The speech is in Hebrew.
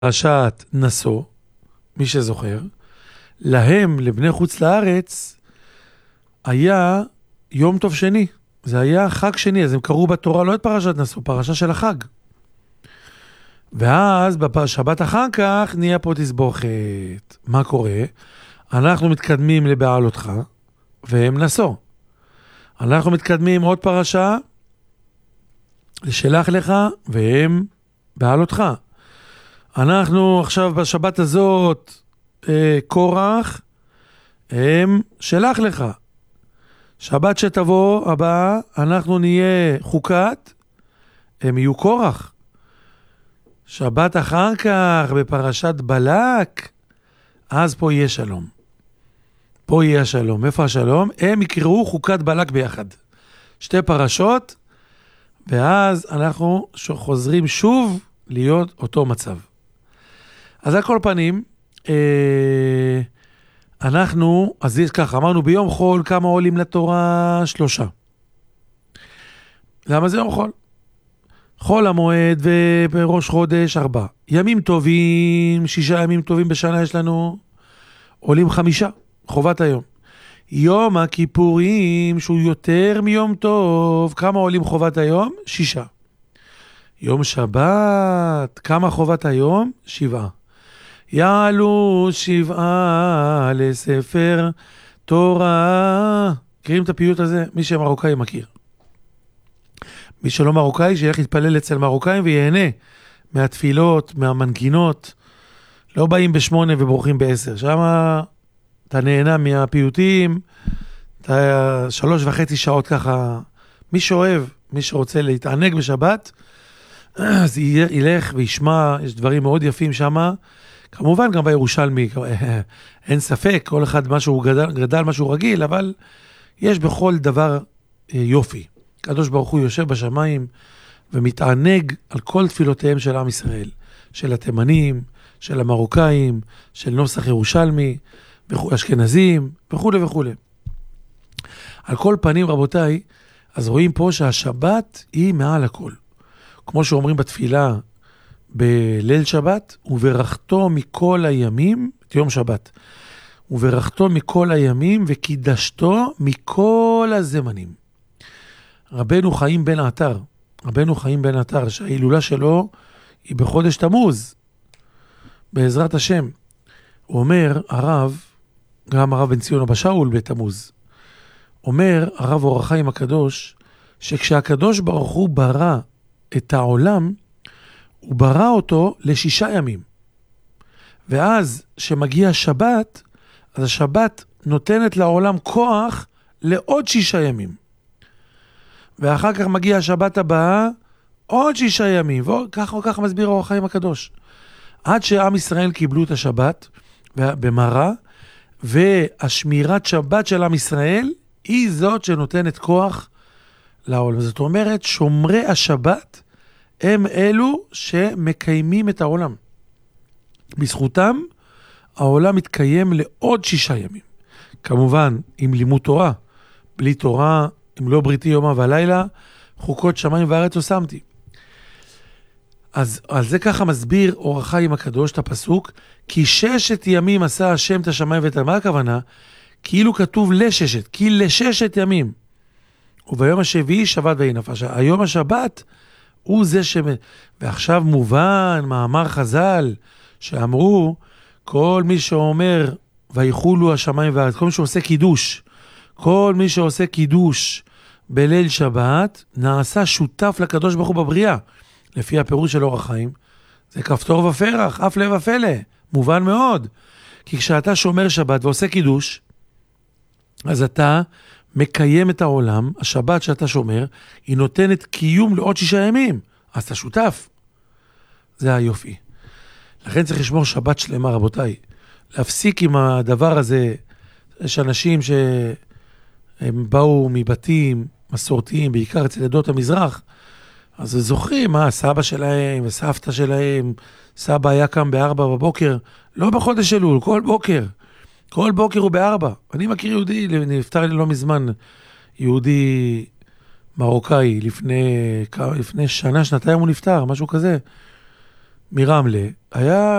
פרשת נשוא, מי שזוכר, להם, לבני חוץ לארץ, היה יום טוב שני. זה היה חג שני, אז הם קראו בתורה לא את פרשת נשוא, פרשה של החג. ואז בשבת אחר כך נהיה פה תסבוכת. מה קורה? אנחנו מתקדמים לבעלותך, והם נשוא. אנחנו מתקדמים עוד פרשה, לשלח לך, והם בעלותך. אנחנו עכשיו בשבת הזאת, קורח, הם שלח לך. שבת שתבוא הבאה, אנחנו נהיה חוקת, הם יהיו קורח. שבת אחר כך, בפרשת בלק, אז פה יהיה שלום. פה יהיה השלום. איפה השלום? הם יקראו חוקת בלק ביחד. שתי פרשות, ואז אנחנו חוזרים שוב להיות אותו מצב. אז על כל פנים, אז יש ככה, אמרנו ביום חול כמה עולים לתורה? 3. למה זה יום חול? חול המועד ובראש חודש 4. ימים טובים, 6 ימים טובים בשנה יש לנו, עולים 5, חובת היום. יום הכיפורים, שהוא יותר מיום טוב, כמה עולים חובת היום? 6. יום שבת, כמה חובת היום? 7. יעלו 7 לספר תורה. מכירים את הפיוט הזה? מי שמרוקאי מכיר. מי שלא מרוקאי, שילך להתפלל אצל מרוקאים ויהנה מהתפילות, מהמנגינות. לא באים ב8 ובורחים ב10. שם אתה נהנה מהפיוטים, אתה 3.5 שעות ככה. מי שאוהב, מי שרוצה להתענג בשבת, אז ילך וישמע, יש דברים מאוד יפים שם. כמובן גם בירושלמי, אין ספק, כל אחד משהו גדל משהו רגיל, אבל יש בכל דבר יופי. הקדוש ברוך הוא יושב בשמיים ומתענג על כל תפילותיהם של עם ישראל, של התימנים, של המרוקאים, של נוסח ירושלמי, אשכנזים, וכו' וכו'. על כל פנים, רבותיי, אז רואים פה שהשבת היא מעל הכל. כמו שאומרים בתפילה בליל שבת, וברכתו מכל הימים, את יום שבת, וברכתו מכל הימים וקידשתו מכל הזמנים. רבנו חיים בן עטר, שההילולה שלו היא בחודש תמוז, בעזרת השם. הוא אומר, גם הרב בן ציון אבא שאול בתמוז, אומר הרב אור החיים הקדוש, שכשהקדוש ברוך הוא ברא את העולם, הוא ברא אותו ל6 ימים. ואז שמגיע השבת, אז השבת נותנת לעולם כוח לעוד 6 ימים. ואחר כך מגיע השבת הבאה, עוד 6 ימים. וכך מסביר אור החיים הקדוש. עד שעם ישראל קיבלו את השבת במראה, והשמירת שבת של עם ישראל היא זאת שנותנת כוח לעולם. זאת אומרת, שומרי השבת הם אלו שמקיימים את העולם. בזכותם העולם מתקיים לעוד 6 ימים. כמובן, עם לימוד תורה. בלי תורה, אם לא בריתי יומה ולילה, חוקות שמיים וארץ לא שמתי. אז על זה ככה מסביר אור החיים הקדוש את הפסוק, כי 6 ימים עשה השם את השמיים ואת מה הכוונה? כאילו כתוב ל6, כי ל6 ימים. וביום השביעי שבת ויהי נפש. היום השבת הוא זה ועכשיו מובן, מאמר חז"ל, שאמרו, כל מי שאומר, ויחולו השמיים וארץ, כל מי שעושה קידוש, כל מי שעושה קידוש בליל שבת, נעשה שותף לקדוש ברוך הוא בבריאה. לפי הפירוש של אור החיים, זה כפתור ופרח, אף לב ופלא, מובן מאוד. כי כשאתה שומר שבת ועושה קידוש, אז אתה מקיים את העולם, השבת שאתה שומר, היא נותנת קיום לעוד 6 ימים, אז אתה שותף. זה היופי. לכן צריך לשמור שבת שלמה, רבותיי. להפסיק עם הדבר הזה, יש אנשים שהם באו מבתים מסורתיים, בעיקר אצל עדות המזרח, אז זוכרים, סבא שלהם וסבתא שלהם, סבא היה קם ב4 בבוקר, לא בחודש אלול, כל בוקר. כל בוקר הוא ב4. אני מכיר יהודי, נפטר לי לא מזמן, יהודי מרוקאי, לפני שנה, שנתיים הוא נפטר, משהו כזה. מרמלה, היה